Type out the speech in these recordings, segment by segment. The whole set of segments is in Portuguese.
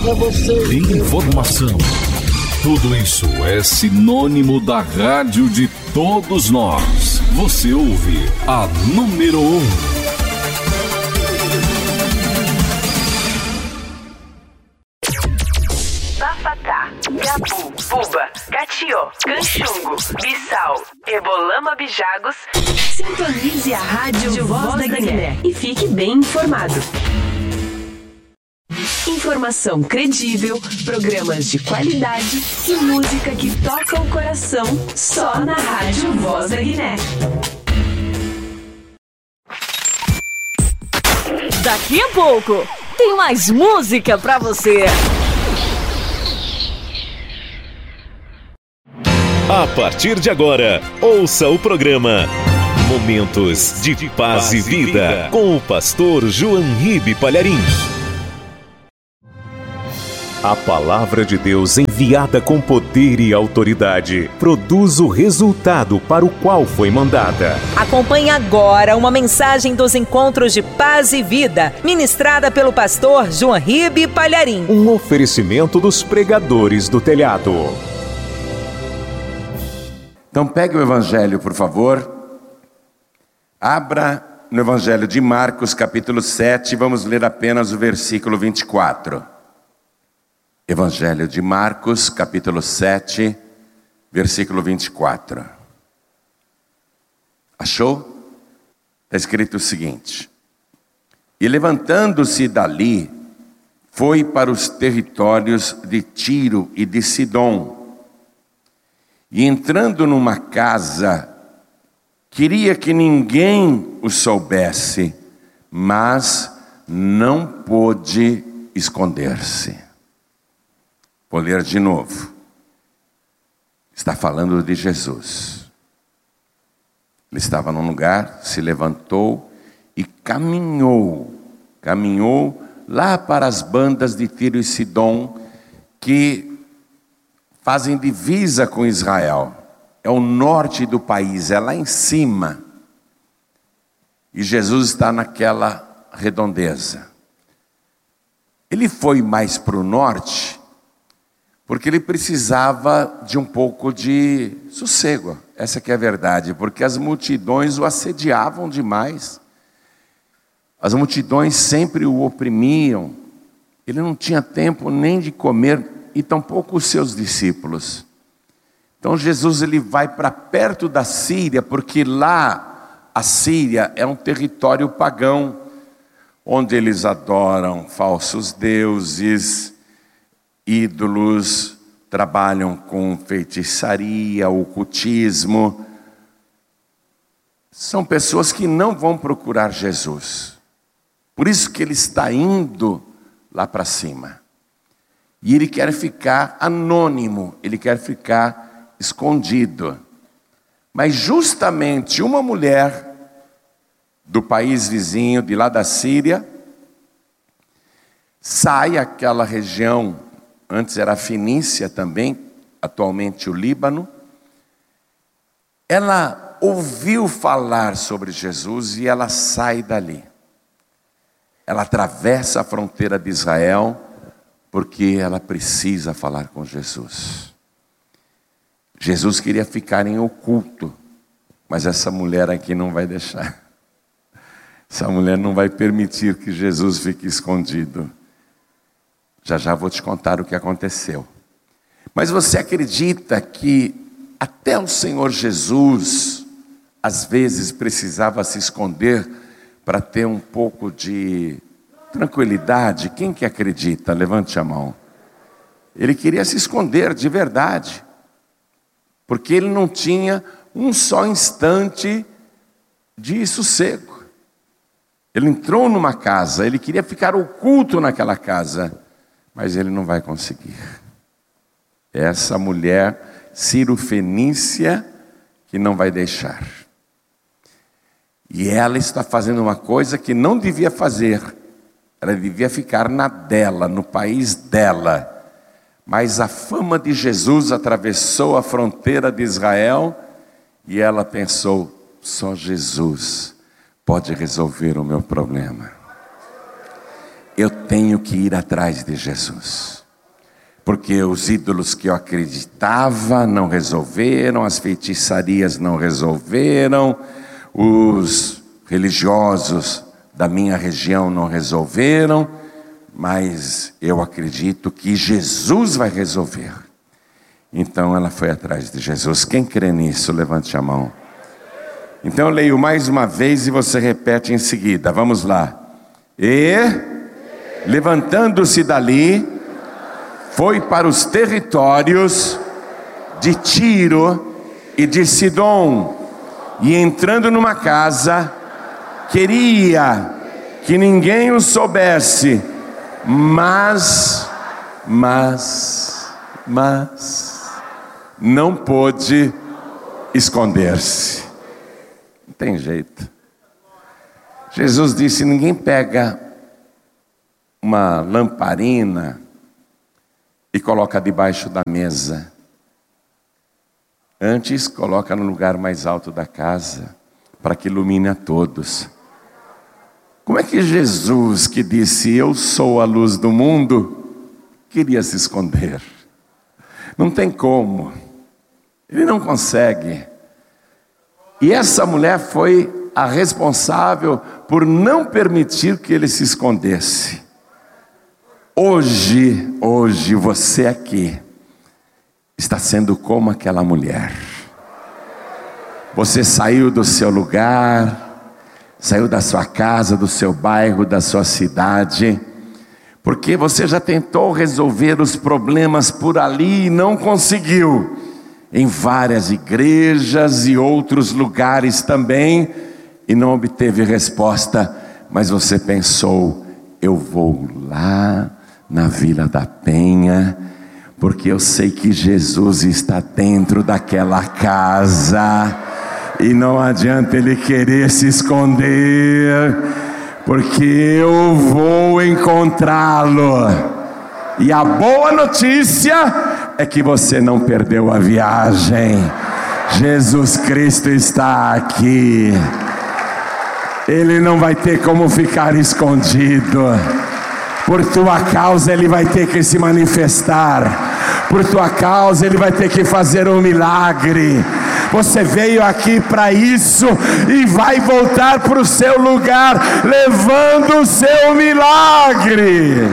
pra você. Informação. Tudo isso é sinônimo da rádio de todos nós. Você ouve a número 1. Bafatá, Gabu, Buba, Catió, Canchungo, Bissau, Ebolama Bijagos. Sintonize a rádio Voz da Guiné e fique bem informado. Informação credível, programas de qualidade e música que toca o coração só na rádio Voz da Guiné. Daqui a pouco tem mais música pra você. A partir de agora, ouça o programa Momentos de Paz e Vida com o pastor João Ribe Palharim. A palavra de Deus enviada com poder e autoridade produz o resultado para o qual foi mandada. Acompanhe agora uma mensagem dos encontros de Paz e Vida, ministrada pelo pastor João Ribe Palharim. Um oferecimento dos pregadores do telhado. Então pegue o Evangelho, por favor. Abra no Evangelho de Marcos, capítulo 7, vamos ler apenas o versículo 24. Evangelho de Marcos, capítulo 7, versículo 24. Achou? Está escrito o seguinte: E levantando-se dali, foi para os territórios de Tiro e de Sidom. E entrando numa casa, queria que ninguém o soubesse, mas não pôde esconder-se. Vou ler de novo. Está falando de Jesus. Ele estava num lugar, se levantou e caminhou lá para as bandas de Tiro e Sidom, que fazem divisa com Israel. É o norte do país, é lá em cima. E Jesus está naquela redondeza. Ele foi mais para o norte, porque ele precisava de um pouco de sossego. Essa que é a verdade, porque as multidões o assediavam demais. As multidões sempre o oprimiam. Ele não tinha tempo nem de comer, e tampouco os seus discípulos. Então Jesus ele vai para perto da Síria, porque lá a Síria é um território pagão, onde eles adoram falsos deuses, ídolos, trabalham com feitiçaria, ocultismo. São pessoas que não vão procurar Jesus. Por isso que ele está indo lá para cima. E ele quer ficar anônimo, ele quer ficar escondido. Mas justamente uma mulher do país vizinho, de lá da Síria, sai àquela região. Antes era a Fenícia também, atualmente o Líbano. Ela ouviu falar sobre Jesus e ela sai dali. Ela atravessa a fronteira de Israel, porque ela precisa falar com Jesus. Jesus queria ficar em oculto, mas essa mulher aqui não vai deixar. Essa mulher não vai permitir que Jesus fique escondido. Já vou te contar o que aconteceu. Mas você acredita que até o Senhor Jesus, às vezes, precisava se esconder para ter um pouco de tranquilidade? Quem que acredita? Levante a mão. Ele queria se esconder de verdade, porque ele não tinha um só instante de sossego. Ele entrou numa casa, ele queria ficar oculto naquela casa, mas ele não vai conseguir. Essa mulher cirofenícia que não vai deixar. E ela está fazendo uma coisa que não devia fazer. Ela devia ficar na dela, no país dela. Mas a fama de Jesus atravessou a fronteira de Israel e ela pensou: só Jesus pode resolver o meu problema. eu tenho que ir atrás de Jesus. Porque os ídolos que eu acreditava não resolveram, as feitiçarias não resolveram, os religiosos da minha região não resolveram, mas eu acredito que Jesus vai resolver. Então ela foi atrás de Jesus. Quem crê nisso, levante a mão. Então eu leio mais uma vez e você repete em seguida. Vamos lá. E, levantando-se dali, foi para os territórios de Tiro e de Sidom, e entrando numa casa, queria que ninguém o soubesse, mas não pôde esconder-se. Não tem jeito. Jesus disse: ninguém pega uma lamparina e coloca debaixo da mesa. Antes coloca no lugar mais alto da casa, para que ilumine a todos. Como é que Jesus, que disse: eu sou a luz do mundo, queria se esconder? Não tem como. Ele não consegue. E essa mulher foi a responsável por não permitir que ele se escondesse. Hoje você aqui está sendo como aquela mulher. Você saiu do seu lugar, saiu da sua casa, do seu bairro, da sua cidade, porque você já tentou resolver os problemas por ali e não conseguiu. Em várias igrejas e outros lugares também, e não obteve resposta, mas você pensou: eu vou lá na Vila da Penha, porque eu sei que Jesus está dentro daquela casa, e não adianta ele querer se esconder, porque eu vou encontrá-lo. E a boa notícia é que você não perdeu a viagem. Jesus Cristo está aqui. Ele não vai ter como ficar escondido. Por tua causa ele vai ter que se manifestar. Por tua causa ele vai ter que fazer um milagre. Você veio aqui para isso e vai voltar para o seu lugar levando o seu milagre.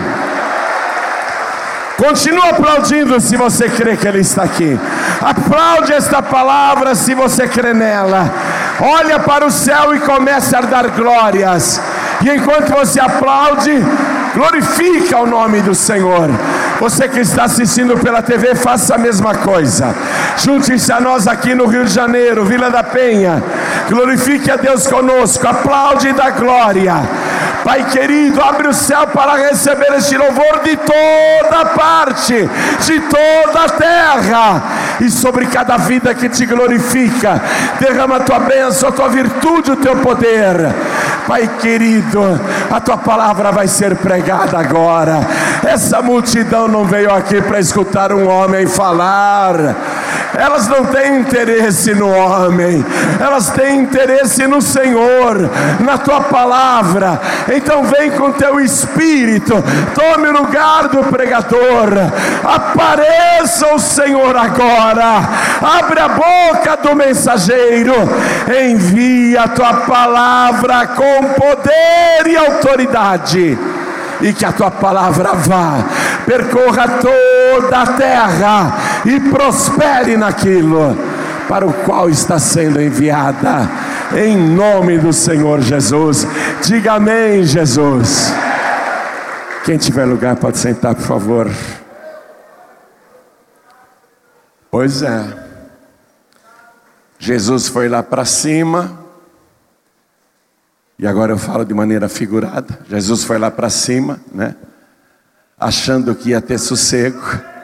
Continua aplaudindo se você crê que ele está aqui. Aplaude esta palavra se você crê nela. Olha para o céu e comece a dar glórias. E enquanto você aplaude, glorifica o nome do Senhor. Você que está assistindo pela TV, faça a mesma coisa. Junte-se a nós aqui no Rio de Janeiro, Vila da Penha. Glorifique a Deus conosco. Aplaude e dá glória. Pai querido, abre o céu para receber este louvor de toda parte, de toda a terra, e sobre cada vida que te glorifica, derrama a tua bênção, a tua virtude, o teu poder. Pai querido, a tua palavra vai ser pregada agora. Essa multidão não veio aqui para escutar um homem falar. Elas não têm interesse no homem, elas têm interesse no Senhor, na tua palavra. Então vem com teu espírito, tome o lugar do pregador. Apareça o Senhor agora. Abre a boca do mensageiro, envia a tua palavra com poder e autoridade, e que a tua palavra vá, percorra toda a terra e prospere naquilo para o qual está sendo enviada, em nome do Senhor Jesus. Diga amém, Jesus. Quem tiver lugar pode sentar, por favor. Pois é, Jesus foi lá para cima. E agora eu falo de maneira figurada. Jesus foi lá para cima, né? Achando que ia ter sossego.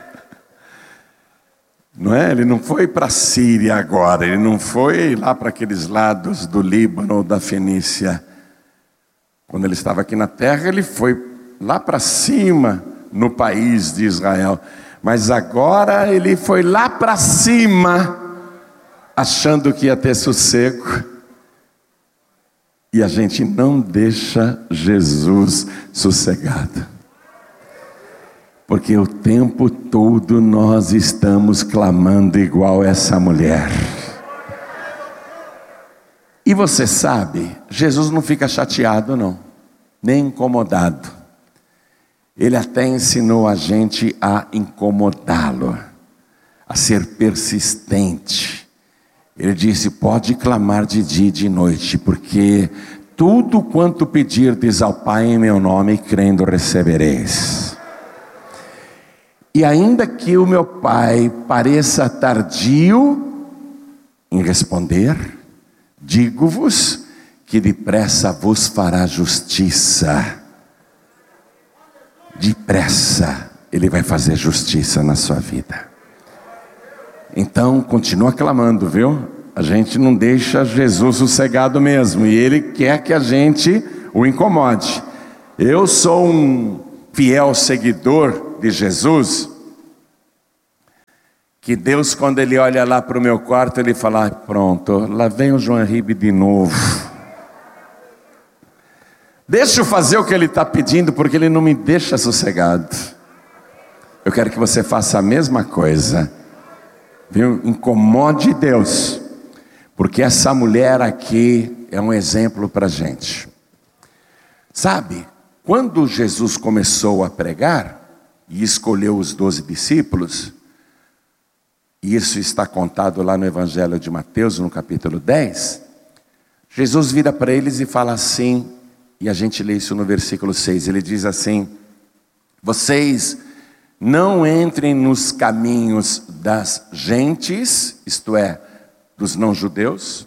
Não é? Ele não foi para a Síria agora. Ele não foi lá para aqueles lados do Líbano ou da Fenícia. Quando ele estava aqui na terra, ele foi lá para cima no país de Israel. Mas agora ele foi lá para cima, achando que ia ter sossego. E a gente não deixa Jesus sossegado. Porque o tempo todo nós estamos clamando igual essa mulher. E você sabe, Jesus não fica chateado não, nem incomodado. Ele até ensinou a gente a incomodá-lo, a ser persistente. Ele disse, pode clamar de dia e de noite, porque tudo quanto pedirdes ao Pai em meu nome, crendo recebereis. E ainda que o meu Pai pareça tardio em responder, digo-vos que depressa vos fará justiça. Depressa Ele vai fazer justiça na sua vida. Então continua clamando, viu? A gente não deixa Jesus sossegado mesmo, e Ele quer que a gente o incomode. Eu sou um fiel seguidor de Jesus, que Deus, quando Ele olha lá para o meu quarto, Ele fala, pronto, lá vem o João Ribe de novo. Deixa eu fazer o que Ele está pedindo, porque Ele não me deixa sossegado. Eu quero que você faça a mesma coisa, viu? Incomode Deus, porque essa mulher aqui é um exemplo para a gente. Sabe, quando Jesus começou a pregar, e escolheu os 12 discípulos, e isso está contado lá no Evangelho de Mateus, no capítulo 10, Jesus vira para eles e fala assim, e a gente lê isso no versículo 6, ele diz assim, vocês não entrem nos caminhos das gentes, isto é, dos não-judeus,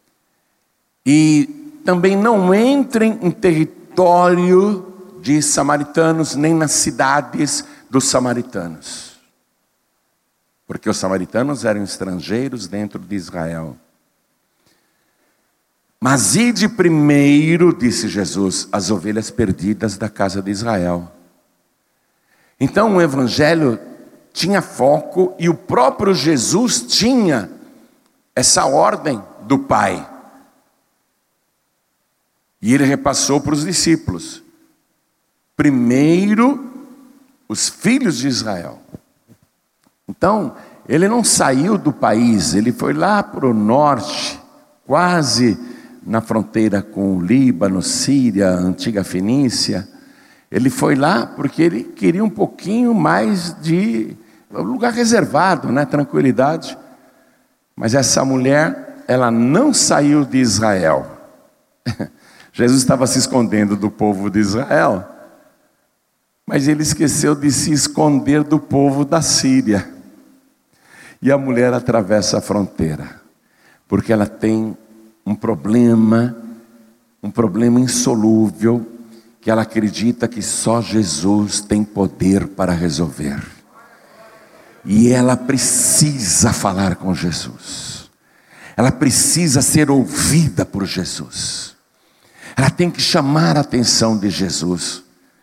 e também não entrem em território de samaritanos, nem nas cidades dos samaritanos. Porque os samaritanos eram estrangeiros dentro de Israel. Mas ide primeiro, disse Jesus, as ovelhas perdidas da casa de Israel. Então o evangelho tinha foco, e o próprio Jesus tinha essa ordem do Pai. E ele repassou para os discípulos. Primeiro, os filhos de Israel. Então, ele não saiu do país, ele foi lá para o norte, quase na fronteira com o Líbano, Síria, antiga Fenícia. Ele foi lá porque ele queria um pouquinho mais de lugar reservado, né? Tranquilidade. Mas essa mulher, ela não saiu de Israel. Jesus estava se escondendo do povo de Israel, mas ele esqueceu de se esconder do povo da Síria. E a mulher atravessa a fronteira, porque ela tem um problema insolúvel, que ela acredita que só Jesus tem poder para resolver. E ela precisa falar com Jesus. Ela precisa ser ouvida por Jesus. Ela tem que chamar a atenção de Jesus.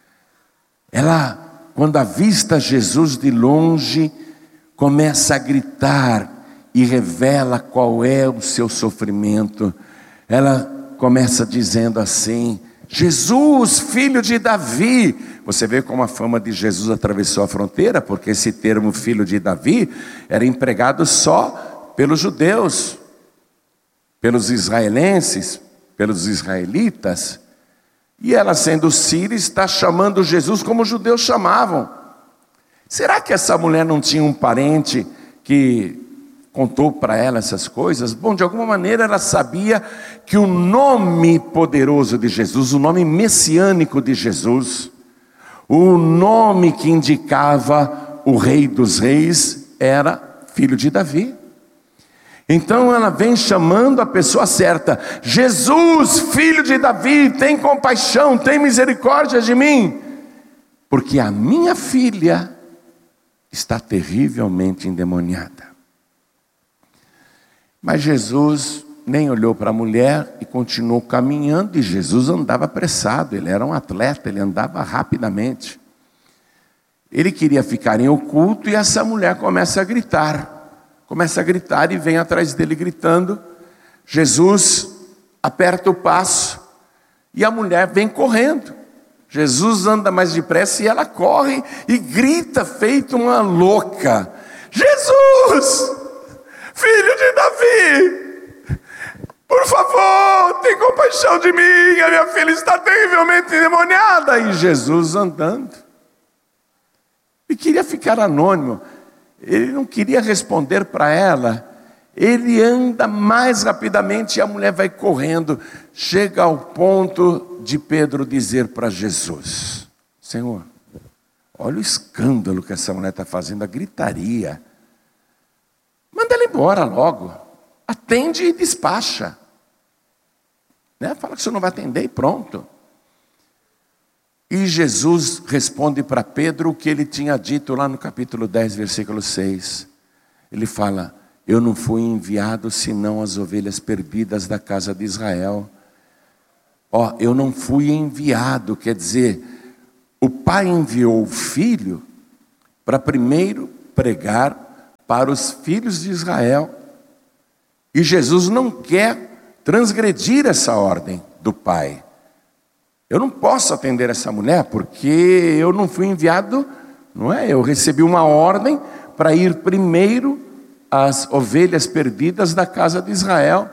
Ela, quando avista Jesus de longe, começa a gritar e revela qual é o seu sofrimento. Ela começa dizendo assim: Jesus, filho de Davi. Você vê como a fama de Jesus atravessou a fronteira, porque esse termo filho de Davi era empregado só pelos judeus, pelos israelenses, pelos israelitas. E ela, sendo síria, está chamando Jesus como os judeus chamavam. Será que essa mulher não tinha um parente que contou para ela essas coisas? Bom, de alguma maneira ela sabia que o nome poderoso de Jesus, o nome messiânico de Jesus, o nome que indicava o rei dos reis, era filho de Davi. Então ela vem chamando a pessoa certa: Jesus, filho de Davi, tem compaixão, tem misericórdia de mim, porque a minha filha está terrivelmente endemoniada. Mas Jesus nem olhou para a mulher e continuou caminhando. E Jesus andava apressado, ele era um atleta, ele andava rapidamente. Ele queria ficar em oculto, e essa mulher começa a gritar e vem atrás dele gritando. Jesus aperta o passo E a mulher vem correndo. Jesus anda mais depressa e ela corre e grita feito uma louca: Jesus, filho de Davi, por favor, tem compaixão de mim, a minha filha está terrivelmente endemoniada. E Jesus andando. E queria ficar anônimo. Ele não queria responder para ela. Ele anda mais rapidamente e a mulher vai correndo. Chega ao ponto de Pedro dizer para Jesus: Senhor, olha o escândalo que essa mulher está fazendo, a gritaria. Manda ela embora logo. Atende e despacha. Né? Fala que você não vai atender e pronto. E Jesus responde para Pedro o que ele tinha dito lá no capítulo 10, versículo 6. Ele fala: eu não fui enviado senão as ovelhas perdidas da casa de Israel. Eu não fui enviado, quer dizer, o pai enviou o filho para primeiro pregar para os filhos de Israel. E Jesus não quer transgredir essa ordem do pai. Eu não posso atender essa mulher porque eu não fui enviado, não é? Eu recebi uma ordem para ir primeiro às ovelhas perdidas da casa de Israel.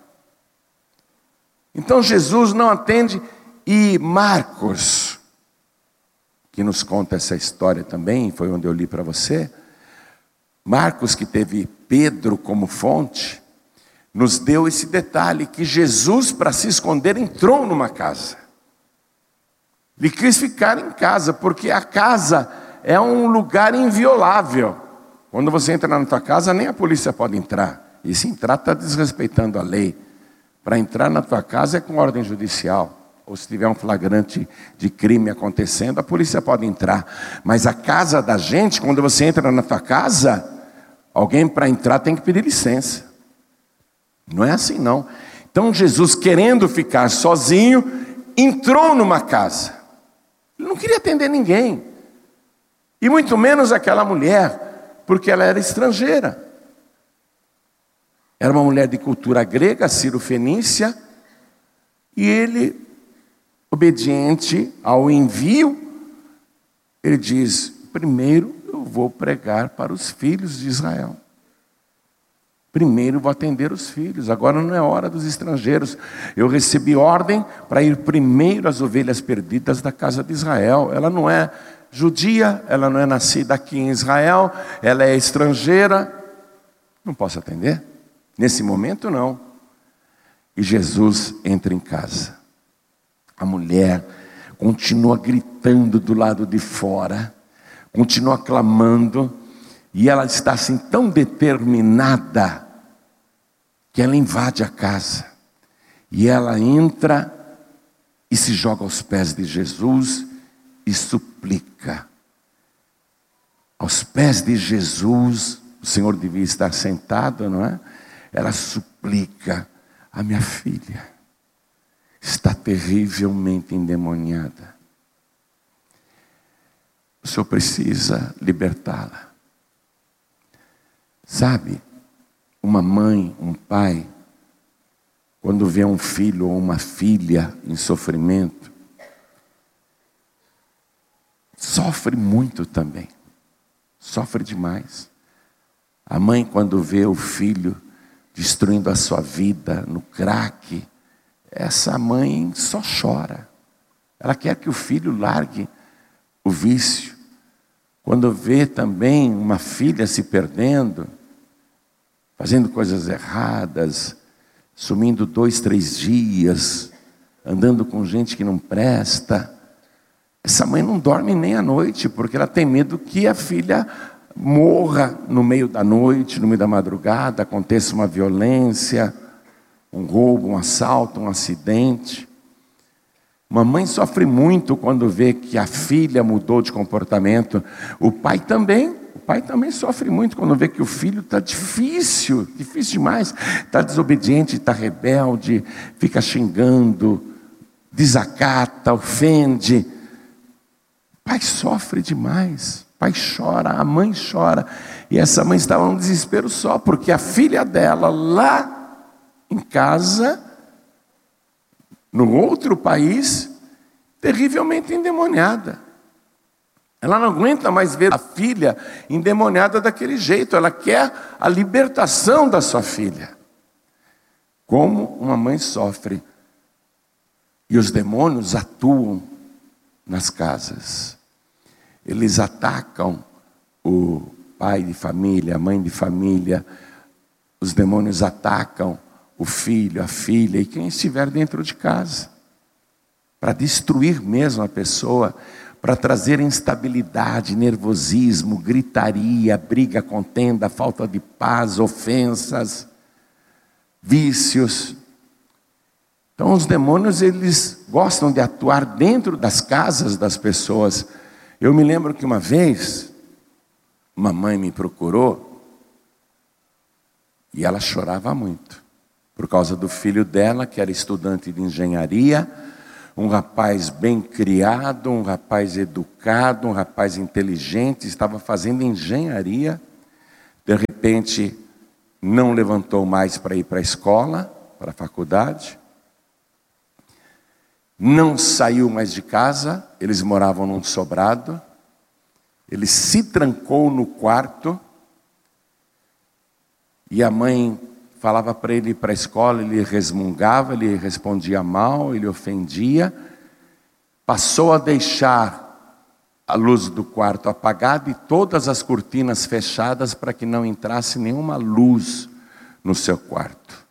Então Jesus não atende. E Marcos, que nos conta essa história também, foi onde eu li para você. Marcos, que teve Pedro como fonte, nos deu esse detalhe que Jesus, para se esconder, entrou numa casa. Ele quis ficar em casa, porque a casa é um lugar inviolável. Quando você entra na tua casa, nem a polícia pode entrar. E se entrar, está desrespeitando a lei. Para entrar na tua casa é com ordem judicial. Ou se tiver um flagrante de crime acontecendo, a polícia pode entrar. Mas a casa da gente, quando você entra na tua casa, alguém para entrar tem que pedir licença. Não é assim não. Então Jesus, querendo ficar sozinho, entrou numa casa. Ele não queria atender ninguém. E muito menos aquela mulher, porque ela era estrangeira. Era uma mulher de cultura grega, sírio-fenícia. E ele, obediente ao envio, ele diz: primeiro eu vou pregar para os filhos de Israel. Primeiro vou atender os filhos, agora não é hora dos estrangeiros. Eu recebi ordem para ir primeiro às ovelhas perdidas da casa de Israel. Ela não é judia, ela não é nascida aqui em Israel, ela é estrangeira. Não posso atender? Nesse momento não. E Jesus entra em casa. A mulher continua gritando do lado de fora, continua clamando, e ela está assim tão determinada que ela invade a casa. E ela entra e se joga aos pés de Jesus e suplica. Aos pés de Jesus, o Senhor devia estar sentado, não é? Ela suplica: a minha filha está terrivelmente endemoniada. O Senhor precisa libertá-la. Sabe, uma mãe, um pai, quando vê um filho ou uma filha em sofrimento, sofre muito também. Sofre demais. A mãe, quando vê o filho destruindo a sua vida no crack, essa mãe só chora. Ela quer que o filho largue o vício. Quando vê também uma filha se perdendo, fazendo coisas erradas, sumindo 2, 3 dias, andando com gente que não presta, essa mãe não dorme nem à noite, porque ela tem medo que a filha morra no meio da noite, no meio da madrugada, aconteça uma violência, um roubo, um assalto, um acidente. Uma mãe sofre muito quando vê que a filha mudou de comportamento. O pai também sofre muito quando vê que o filho está difícil demais. Está desobediente, está rebelde, fica xingando, desacata, ofende. O pai sofre demais. O pai chora, a mãe chora. E essa mãe estava num desespero só, porque a filha dela lá em casa no outro país, terrivelmente endemoniada. Ela não aguenta mais ver a filha endemoniada daquele jeito. Ela quer a libertação da sua filha. Como uma mãe sofre. E os demônios atuam nas casas. Eles atacam o pai de família, a mãe de família. Os demônios atacam o filho, a filha e quem estiver dentro de casa. Para destruir mesmo a pessoa, para trazer instabilidade, nervosismo, gritaria, briga, contenda, falta de paz, ofensas, vícios. Então os demônios, eles gostam de atuar dentro das casas das pessoas. Eu me lembro que uma vez, uma mãe me procurou e ela chorava muito, por causa do filho dela, que era estudante de engenharia, um rapaz bem criado, um rapaz educado, um rapaz inteligente, estava fazendo engenharia, de repente não levantou mais para ir para a escola, para a faculdade, não saiu mais de casa, eles moravam num sobrado, ele se trancou no quarto, e a mãe falava para ele ir para a escola, ele resmungava, ele respondia mal, ele ofendia. Passou a deixar a luz do quarto apagada e todas as cortinas fechadas para que não entrasse nenhuma luz no seu quarto.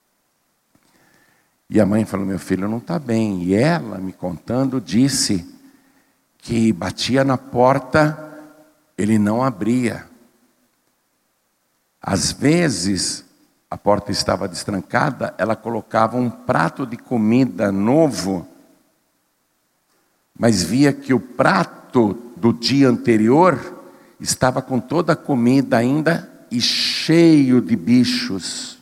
E a mãe falou, meu filho não está bem. E ela, me contando, disse que batia na porta, ele não abria. Às vezes a porta estava destrancada, ela colocava um prato de comida novo, mas via que o prato do dia anterior estava com toda a comida ainda e cheio de bichos.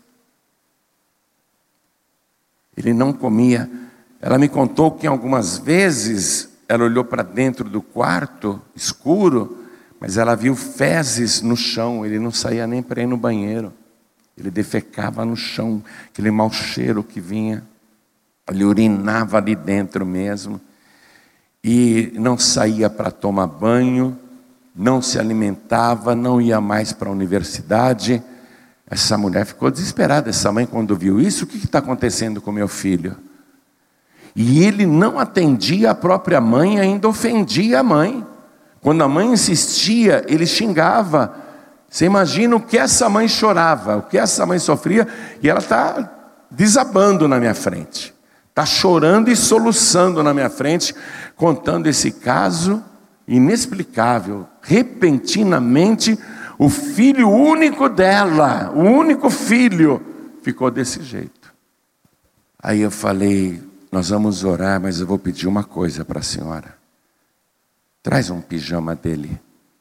Ele não comia. Ela me contou que algumas vezes ela olhou para dentro do quarto escuro, mas ela viu fezes no chão, ele não saía nem para ir no banheiro. Ele defecava no chão, aquele mau cheiro que vinha. Ele urinava ali dentro mesmo. E não saía para tomar banho, não se alimentava, não ia mais para a universidade. Essa mulher ficou desesperada. Essa mãe, quando viu isso, o que está acontecendo com meu filho? E ele não atendia a própria mãe, ainda ofendia a mãe. Quando a mãe insistia, ele xingava. Você imagina o que essa mãe chorava, o que essa mãe sofria, e ela está desabando na minha frente. Está chorando e soluçando na minha frente, contando esse caso inexplicável. Repentinamente, o filho único dela, o único filho, ficou desse jeito. Aí eu falei, nós vamos orar, mas eu vou pedir uma coisa para a senhora. Traz um pijama dele.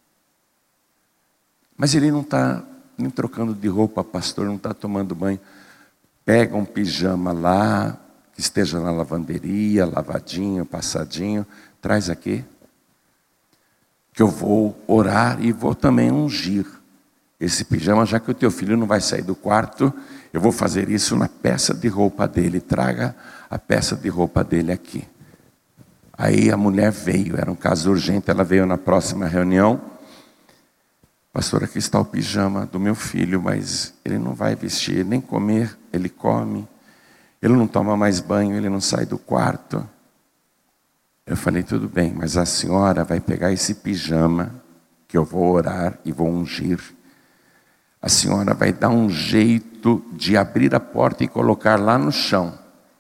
Mas ele não está nem trocando de roupa, pastor, não está tomando banho. Pega um pijama lá, que esteja na lavanderia, lavadinho, passadinho, traz aqui. Que eu vou orar e vou também ungir esse pijama, já que o teu filho não vai sair do quarto, eu vou fazer isso na peça de roupa dele. Traga a peça de roupa dele aqui. Aí a mulher veio, era um caso urgente, ela veio na próxima reunião. Pastor, aqui está o pijama do meu filho, mas ele não vai vestir, nem comer, ele come. Ele não toma mais banho, ele não sai do quarto. Eu falei, tudo bem, mas a senhora vai pegar esse pijama, que eu vou orar e vou ungir. A senhora vai dar um jeito de abrir a porta e colocar lá no chão,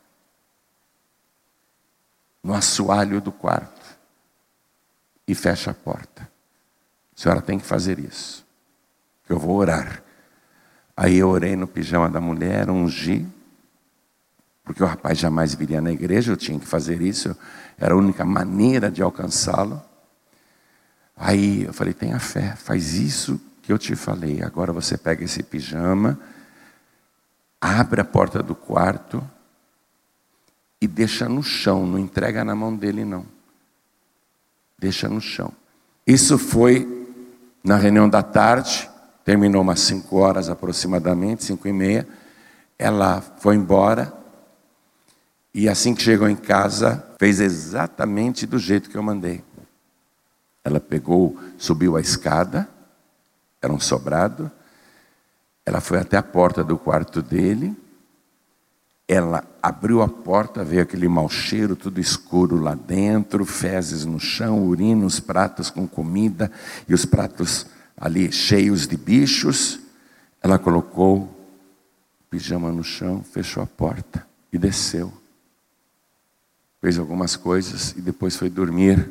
no assoalho do quarto, e fecha a porta. A senhora tem que fazer isso, que eu vou orar. Aí eu orei no pijama da mulher, ungi, porque o rapaz jamais viria na igreja, eu tinha que fazer isso, era a única maneira de alcançá-lo. Aí eu falei, tenha fé, faz isso que eu te falei. Agora você pega esse pijama, abre a porta do quarto e deixa no chão, não entrega na mão dele não. Deixa no chão. Isso foi na reunião da tarde, terminou umas 5 horas aproximadamente, 5:30. Ela foi embora. E assim que chegou em casa, fez exatamente do jeito que eu mandei. Ela pegou, subiu a escada, era um sobrado, ela foi até a porta do quarto dele, ela abriu a porta, veio aquele mau cheiro, tudo escuro lá dentro, fezes no chão, urina, os pratos com comida, e os pratos ali cheios de bichos. Ela colocou o pijama no chão, fechou a porta e desceu. Fez algumas coisas e depois foi dormir.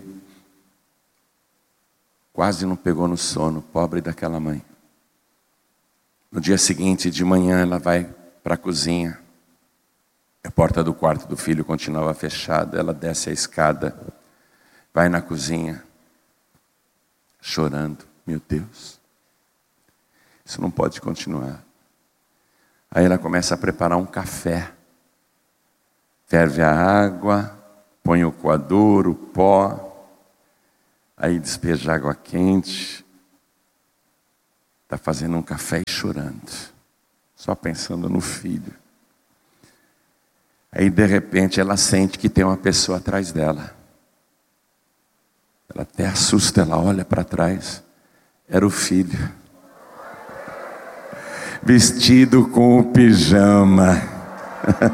Quase não pegou no sono, pobre daquela mãe. No dia seguinte, de manhã, ela vai para a cozinha. A porta do quarto do filho continuava fechada. Ela desce a escada, vai na cozinha, chorando. Meu Deus, isso não pode continuar. Aí ela começa a preparar um café. Ferve a água, põe o coador, o pó. Aí despeja água quente. Está fazendo um café e chorando. Só pensando no filho. Aí de repente ela sente que tem uma pessoa atrás dela. Ela até assusta, ela olha para trás. Era o filho. Vestido com o pijama.